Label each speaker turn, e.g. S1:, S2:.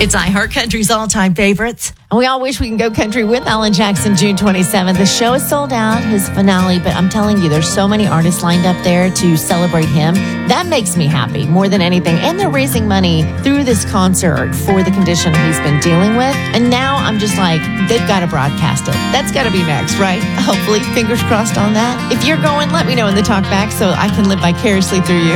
S1: It's iHeartCountry's all-time favorites.
S2: And we all wish we can go country with Alan Jackson June 27th. The show is sold out, his finale, but I'm telling you, there's so many artists lined up there to celebrate him. That makes me happy more than anything. And they're raising money through this concert for the condition he's been dealing with. And now I'm just like, they've got to broadcast it. That's got to be next, right? Hopefully, fingers crossed on that. If you're going, let me know in the talkback so I can live vicariously through you.